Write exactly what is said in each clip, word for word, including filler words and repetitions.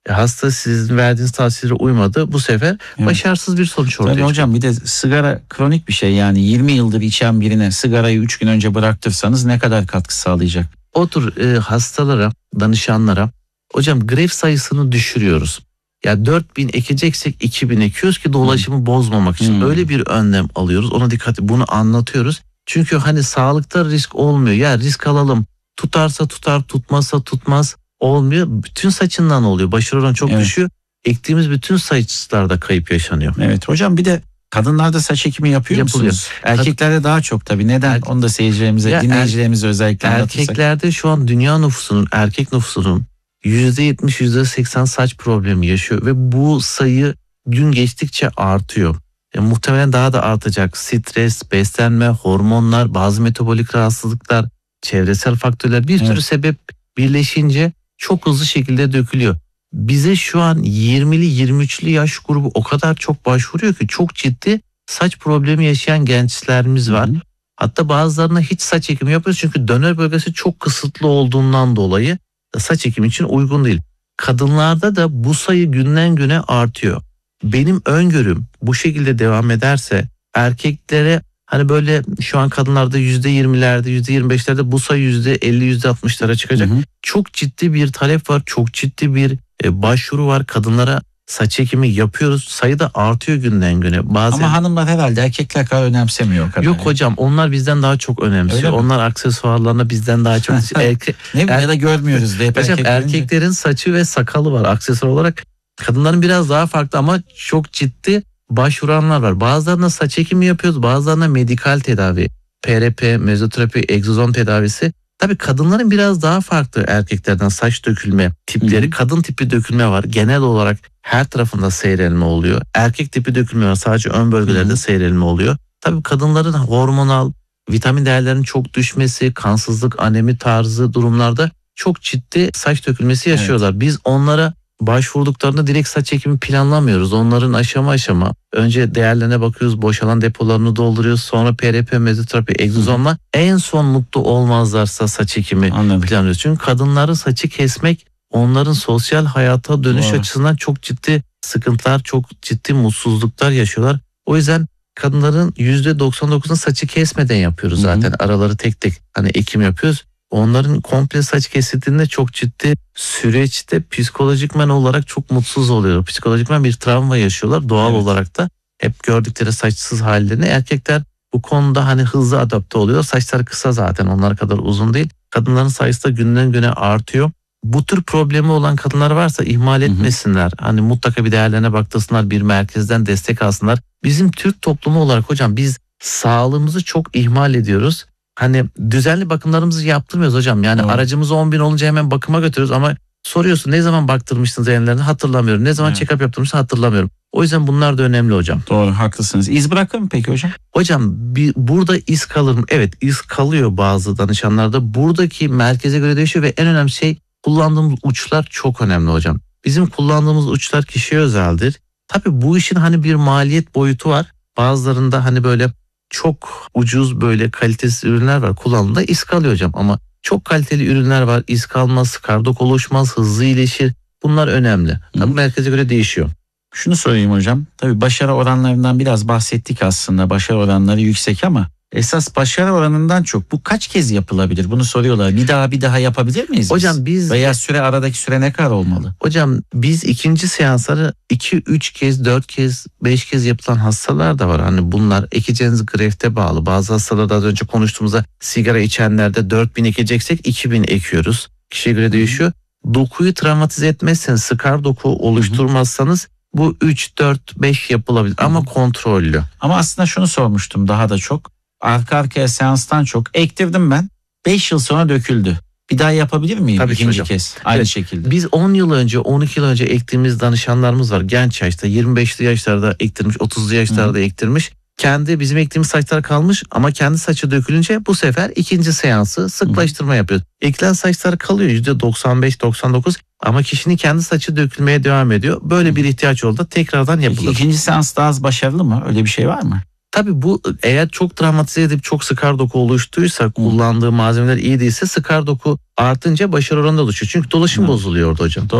E, hasta sizin verdiğiniz tavsiyelere uymadı. Bu sefer evet. başarısız bir sonuç ortaya çıkıyor. Hocam bir de sigara kronik bir şey, yani yirmi yıldır içen birine sigarayı üç gün önce bıraktırsanız ne kadar katkı sağlayacak? Otur e, hastalara, danışanlara hocam gref sayısını düşürüyoruz. Ya dört bin ekeceksek iki bin ekiyoruz ki dolaşımı hmm. bozmamak için. Hmm. Öyle bir önlem alıyoruz. Ona dikkat, bunu anlatıyoruz. Çünkü hani sağlıkta risk olmuyor. Ya risk alalım. Tutarsa tutar, tutmazsa tutmaz. Olmuyor. Bütün saçından oluyor. Başarı oranı çok evet. düşüyor. Ektiğimiz bütün saçlarda kayıp yaşanıyor. Evet hocam, bir de kadınlarda saç ekimi yapıyor Yapılıyor. musunuz? Erkeklerde daha çok tabii. Neden? Er... Onu da seyircilerimize, ya dinleyicilerimize er... özellikle anlatırsak. Erkeklerde şu an dünya nüfusunun, erkek nüfusunun yüzde yetmiş yüzde seksen saç problemi yaşıyor ve bu sayı gün geçtikçe artıyor. Yani muhtemelen daha da artacak. Stres, beslenme, hormonlar, bazı metabolik rahatsızlıklar, çevresel faktörler, bir evet. sürü sebep birleşince çok hızlı şekilde dökülüyor. Bize şu an yirmili yirmi üçlü yaş grubu o kadar çok başvuruyor ki çok ciddi saç problemi yaşayan gençlerimiz var. Hı hı. Hatta bazılarına hiç saç ekimi yapıyoruz çünkü döner bölgesi çok kısıtlı olduğundan dolayı saç ekimi için uygun değil. Kadınlarda da bu sayı günden güne artıyor. Benim öngörüm bu şekilde devam ederse erkeklere hani böyle şu an kadınlarda yüzde yirmilerde yüzde yirmi beşlerde bu sayı yüzde elli yüzde altmışlara çıkacak. Hı hı. Çok ciddi bir talep var, çok ciddi bir e, başvuru var. Kadınlara saç ekimi yapıyoruz. Sayı da artıyor günden güne. Bazen... Ama hanımlar herhalde erkekler kadar önemsemiyor. Kadar. Yok hocam, onlar bizden daha çok önemsiyor. Onlar aksesuarlarına bizden daha çok. Erke... ne er... ya da görmüyoruz. Hocam erkeklerin... erkeklerin saçı ve sakalı var aksesuar olarak. Kadınların biraz daha farklı ama çok ciddi başvuranlar var. Bazılarına saç ekimi yapıyoruz, bazılarına medikal tedavi, P R P, mezoterapi, egzozom tedavisi. Tabii kadınların biraz daha farklı erkeklerden saç dökülme tipleri. Hı hı. Kadın tipi dökülme var. Genel olarak her tarafında seyrelme oluyor. Erkek tipi dökülme var. Sadece ön bölgelerde hı hı. seyrelme oluyor. Tabii kadınların hormonal, vitamin değerlerinin çok düşmesi, kansızlık, anemi tarzı durumlarda çok ciddi saç dökülmesi yaşıyorlar. Evet. Biz onlara başvurduklarında direkt saç ekimi planlamıyoruz. Onların aşama aşama önce değerlerine bakıyoruz, boşalan depolarını dolduruyoruz. Sonra P R P, mezoterapi, egzozomla en son mutlu olmazlarsa saç ekimi Anladım. planlıyoruz. Çünkü kadınların saçı kesmek onların sosyal hayata dönüş Doğru. açısından çok ciddi sıkıntılar, çok ciddi mutsuzluklar yaşıyorlar. O yüzden kadınların yüzde doksan dokuzunu saçı kesmeden yapıyoruz zaten. Hı-hı. Araları tek tek hani ekim yapıyoruz. Onların komple saç kesildiğinde çok ciddi süreçte psikolojikmen olarak çok mutsuz oluyor. Psikolojikmen bir travma yaşıyorlar. Doğal evet. olarak da hep gördükleri saçsız hallerini. Erkekler bu konuda hani hızlı adapte oluyor. Saçlar kısa zaten, onlar kadar uzun değil. Kadınların sayısı da günden güne artıyor. Bu tür problemi olan kadınlar varsa ihmal etmesinler. Hı hı. Hani mutlaka bir değerlerine baktırsınlar, bir merkezden destek alsınlar. Bizim Türk toplumu olarak hocam biz sağlığımızı çok ihmal ediyoruz. Hani düzenli bakımlarımızı yaptırmıyoruz hocam. Yani evet. aracımız on bin olunca hemen bakıma götürüyoruz ama soruyorsun ne zaman baktırmışsınız ellerini, hatırlamıyorum. Ne zaman evet. check-up yaptırmışsın, hatırlamıyorum. O yüzden bunlar da önemli hocam. Doğru, haklısınız. İz bırakır mı peki hocam? Hocam bir, burada iz kalır mı? Evet, iz kalıyor bazı danışanlarda. Buradaki merkeze göre değişiyor ve en önemli şey kullandığımız uçlar çok önemli hocam. Bizim kullandığımız uçlar kişiye özeldir. Tabii bu işin hani bir maliyet boyutu var. Bazılarında hani böyle çok ucuz böyle kalitesiz ürünler var, kullanımda iz kalıyor hocam. Ama çok kaliteli ürünler var, iz kalmaz, skardok oluşmaz, hızlı iyileşir. Bunlar önemli. Tabii merkeze göre değişiyor. Şunu sorayım hocam. Tabii başarı oranlarından biraz bahsettik aslında. Başarı oranları yüksek ama esas başarı oranından çok bu kaç kez yapılabilir? Bunu soruyorlar. Bir daha bir daha yapabilir miyiz? Hocam biz, biz veya süre aradaki süre ne kadar olmalı? Hocam biz ikinci seansları iki üç kez, dört kez, beş kez yapılan hastalar da var. Hani bunlar ekeceğiniz grefte bağlı. Bazı hastalarda az önce konuştuğumuzda sigara içenlerde dört bin ekeceksek iki bin ekiyoruz. Kişiye göre değişiyor. Dokuyu travmatize etmezseniz, sıkar doku oluşturmazsanız bu üç, dört, beş yapılabilir ama kontrollü. Ama aslında şunu sormuştum daha da çok. Arka arkaya seanstan çok ektirdim ben. beş yıl sonra döküldü. Bir daha yapabilir miyim? Tabii ikinci kez aynı evet. şekilde. Biz on yıl önce, on iki yıl önce ektiğimiz danışanlarımız var. Genç yaşta, yirmi beşli yaşlarda ektirmiş, otuzlu yaşlarda Hı. ektirmiş. Kendi bizim ektiğimiz saçlar kalmış ama kendi saçı dökülünce bu sefer ikinci seansı sıklaştırma Hı. yapıyoruz. Ekilen saçlar kalıyor yüzde doksan beş doksan dokuz ama kişinin kendi saçı dökülmeye devam ediyor. Böyle bir ihtiyaç oldu, tekrardan yapılır. İkinci seans daha az başarılı mı? Öyle bir şey var mı? Tabii bu eğer çok travmatize edip çok sıkar doku oluştuysa, hmm. kullandığı malzemeler iyi değilse sıkar doku artınca başarı oranı da oluşuyor. Çünkü dolaşım hmm. bozuluyor orada hocam. Doğru.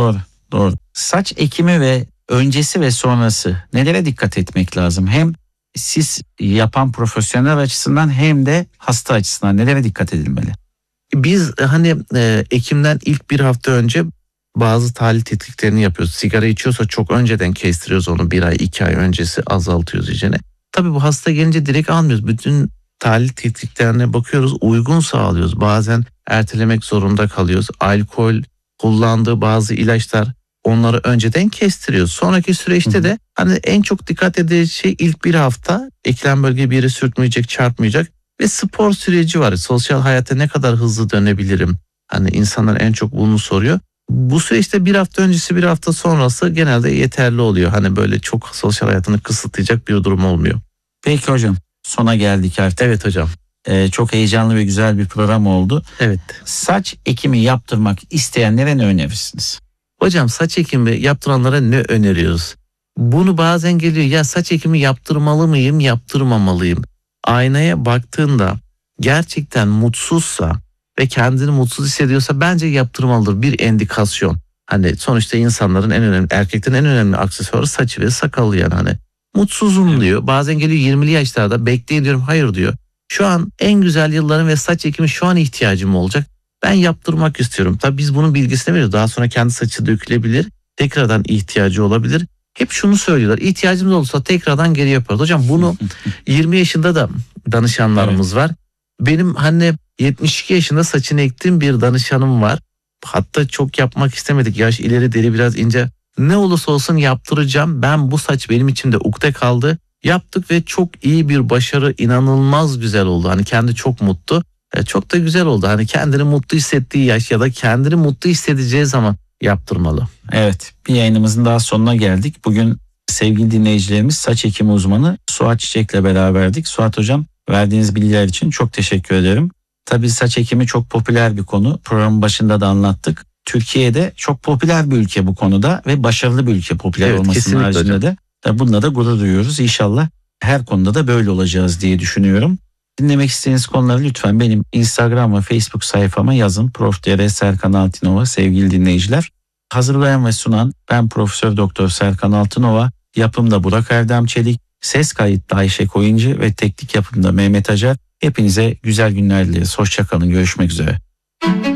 Doğru. Saç ekimi ve öncesi ve sonrası nelere dikkat etmek lazım? Hem siz yapan profesyonel açısından hem de hasta açısından nelere dikkat edilmeli? Biz hani e, ekimden ilk bir hafta önce bazı tahlil tetkiklerini yapıyoruz. Sigara içiyorsa çok önceden kestiriyoruz onu, bir ay iki ay öncesi azaltıyoruz iyicene. Tabii bu hasta gelince direkt almıyoruz. Bütün tahlil tetkiklerine bakıyoruz, uygunsa alıyoruz. Bazen ertelemek zorunda kalıyoruz. Alkol, kullandığı bazı ilaçlar, onları önceden kestiriyoruz. Sonraki süreçte de hani en çok dikkat edilecek şey ilk bir hafta eklem bölge bir yere sürtmeyecek, çarpmayacak ve spor süreci var. Sosyal hayata ne kadar hızlı dönebilirim? Hani insanlar en çok bunu soruyor. Bu süreçte bir hafta öncesi bir hafta sonrası genelde yeterli oluyor. Hani böyle çok sosyal hayatını kısıtlayacak bir durum olmuyor. Peki hocam, sona geldik artık. Evet hocam. Ee, çok heyecanlı ve güzel bir program oldu. Evet. Saç ekimi yaptırmak isteyenlere ne önerirsiniz? Hocam saç ekimi yaptıranlara ne öneriyoruz? Bunu bazen geliyor, ya saç ekimi yaptırmalı mıyım, yaptırmamalıyım? Aynaya baktığında gerçekten mutsuzsa ve kendini mutsuz hissediyorsa bence yaptırmalıdır, bir endikasyon. Hani sonuçta insanların en önemli, erkeklerin en önemli aksesuarı saçı ve sakalı yani hani. Mutsuzum Evet. diyor. Bazen geliyor yirmili yaşlarda, bekleyin diyorum, hayır diyor. Şu an en güzel yıllarım ve saç ekimi şu an ihtiyacım olacak. Ben yaptırmak istiyorum. Tabii biz bunun bilgisini veriyoruz. Daha sonra kendi saçı dökülebilir. Tekrardan ihtiyacı olabilir. Hep şunu söylüyorlar. İhtiyacımız olursa tekrardan geri yaparız. Hocam bunu yirmi yaşında da danışanlarımız var. Benim hani yetmiş iki yaşında saçını ektiğim bir danışanım var. Hatta çok yapmak istemedik. Yaş ileri, deri biraz ince. Ne olursa olsun yaptıracağım. Ben, bu saç benim içimde ukde kaldı. Yaptık ve çok iyi bir başarı, inanılmaz güzel oldu. Hani kendi çok mutlu. E, çok da güzel oldu. Hani kendini mutlu hissettiği yaş ya da kendini mutlu hissedeceği zaman yaptırmalı. Evet, bir yayınımızın daha sonuna geldik. Bugün sevgili dinleyicilerimiz saç ekimi uzmanı Suat Çiçek'le beraberdik. Suat hocam, verdiğiniz bilgiler için çok teşekkür ederim. Tabii saç ekimi çok popüler bir konu. Programın başında da anlattık. Türkiye'de çok popüler bir ülke bu konuda ve başarılı bir ülke popüler Evet, olmasının haricinde hocam. de. Tabii bununla da gurur duyuyoruz. İnşallah her konuda da böyle olacağız diye düşünüyorum. Dinlemek istediğiniz konuları lütfen benim Instagram ve Facebook sayfama yazın. Prof Dr. Serkan Altınova sevgili dinleyiciler. Hazırlayan ve sunan ben Profesör Doktor Serkan Altınova. Yapımda Burak Erdem Çelik, ses kayıtta Ayşe Koyuncu ve teknik yapımda Mehmet Acar. Hepinize güzel günler dileriz. Hoşça kalın. Görüşmek üzere.